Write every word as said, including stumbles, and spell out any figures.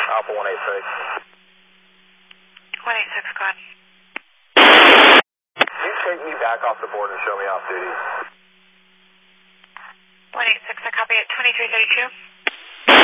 Alpha one eight six. one eight six, go ahead. Can you take me back off the board and show me off duty? one eight six, I copy it. twenty-three thirty-two.